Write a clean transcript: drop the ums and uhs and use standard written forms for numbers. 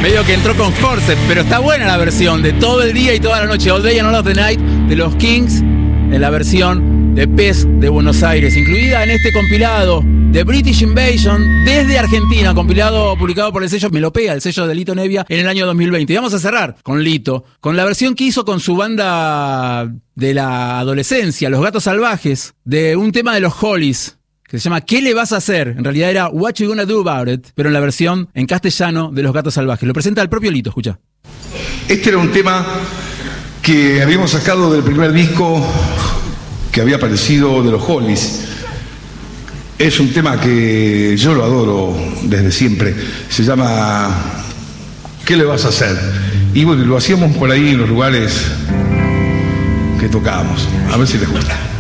Medio que entró con forceps, pero está buena la versión de Todo el Día y Toda la Noche, All Day and All of the Night, de los Kings, en la versión de Pez de Buenos Aires, incluida en este compilado de British Invasion desde Argentina, compilado publicado por el sello Melopea, el sello de Lito Nebbia, en el año 2020. Y vamos a cerrar con Lito, con la versión que hizo con su banda de la adolescencia, Los Gatos Salvajes, de un tema de los Hollies, que se llama ¿Qué le vas a hacer? En realidad era What You Gonna Do About It, pero en la versión en castellano de Los Gatos Salvajes. Lo presenta el propio Lito, escucha. Este era un tema que habíamos sacado del primer disco que había aparecido de los Hollies. Es un tema que yo lo adoro desde siempre. Se llama ¿Qué le vas a hacer? Y bueno, lo hacíamos por ahí en los lugares que tocábamos. A ver si les gusta.